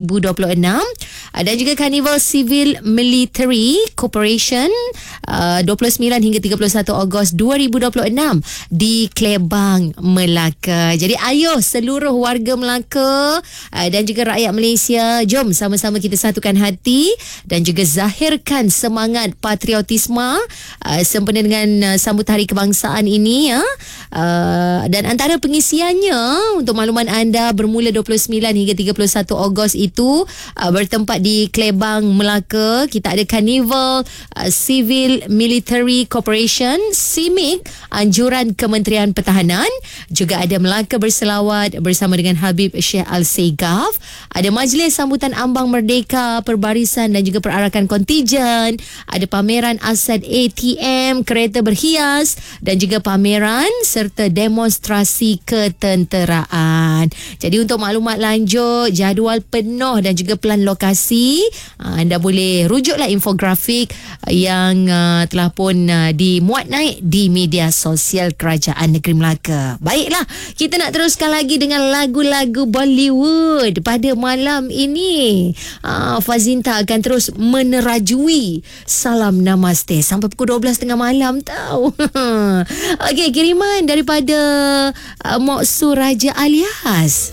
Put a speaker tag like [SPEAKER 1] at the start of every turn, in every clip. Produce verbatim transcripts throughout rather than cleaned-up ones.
[SPEAKER 1] ribu dua puluh enam. Uh, dan juga Carnival Civil Military Corporation uh, dua puluh sembilan hingga tiga puluh satu Ogos dua ribu dua puluh enam di Klebang, Melaka. Jadi ayo seluruh warga Melaka uh, dan juga rakyat Malaysia, jom sama-sama kita satukan hati dan juga zahirkan semangat patriotisme uh, sempena dengan uh, sambut Hari Kebangsaan ini ya. Uh, dan antara pengisiannya untuk makluman anda bermula dua puluh sembilan hingga tiga puluh satu Ogos itu uh, bertempat di Klebang, Melaka. Kita ada Carnival uh, Civil Military Corporation C M I C, anjuran Kementerian Pertahanan. Juga ada Melaka Berselawat bersama dengan Habib Syekh Al-Segaf. Ada Majlis Sambutan Ambang Merdeka, Perbarisan dan juga Perarakan Kontijen. Ada pameran aset A T M, kereta berhias dan juga pameran serta demonstrasi ketenteraan. Jadi untuk maklumat lanjut, jadual penuh dan juga pelan lokasi, anda boleh rujuklah infografik yang uh, telah pun uh, dimuat naik di media sosial Kerajaan Negeri Melaka. Baiklah, kita nak teruskan lagi dengan lagu-lagu Bollywood pada malam ini. Uh, Fazinta akan terus menerajui Salam Namaste sampai pukul dua belas tengah malam tau. Okey, kiriman daripada uh, Mok Su Raja Alias.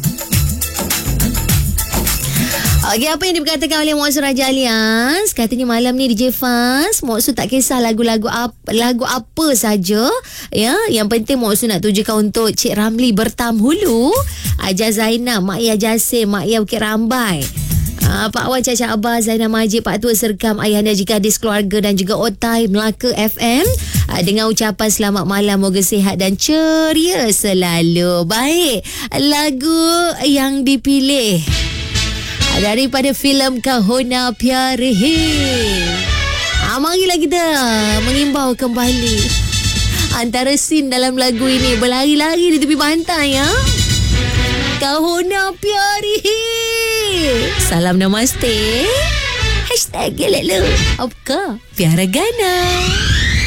[SPEAKER 1] Okey, apa yang diberkatakan oleh Mok Su Raja Alias? Katanya malam ni D J Faz, Mok Su tak kisah lagu-lagu apa, lagu apa saja ya. Yang penting Mok Su nak tujukan untuk Cik Ramli Bertam Hulu, Aja Zainab, Mak Yah Jasim, Mak Yah Bukit Rambai, Uh, Pak Wan Caca Abah, Zainal Majid, Pak Tua Serkam, Ayahanda Jikadis Keluarga dan juga Otai Melaka F M uh, dengan ucapan selamat malam, moga sihat dan ceria selalu. Baik, lagu yang dipilih uh, daripada filem Kahona Pyare Hai. uh, Marilah kita mengimbau kembali antara scene dalam lagu ini berlari-lari di tepi pantai ya. Kahona Pyare Hai, Salam Namaste, Hashtag Gelek Lu, Apka Pyara Gana.